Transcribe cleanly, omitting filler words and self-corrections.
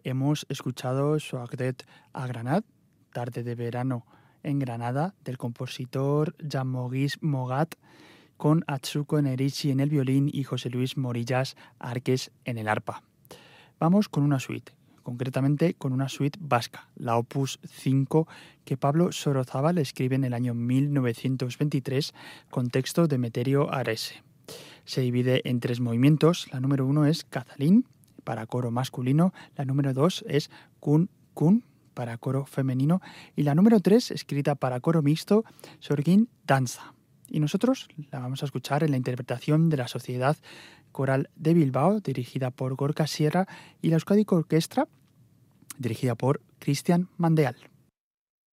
hemos escuchado Soagdet a Granat, Tarde de Verano en Granada, del compositor Jean-Maurice Mogat, con Atsuko Nerichi en el violín y José Luis Morillas Arques en el arpa. Vamos con una suite, concretamente con una suite vasca, la Opus 5, que Pablo Sorozábal escribe en el año 1923 con texto de Meterio Arese. Se divide en 3 movimientos. La número 1 es Cazalín, para coro masculino. La número 2 es Kun Kun, para coro femenino. Y la número 3, escrita para coro mixto, Sorgin Danza. Y nosotros la vamos a escuchar en la interpretación de la Sociedad Coral de Bilbao, dirigida por Gorka Sierra, y la Euskadi Orquestra, dirigida por Cristian Mandeal.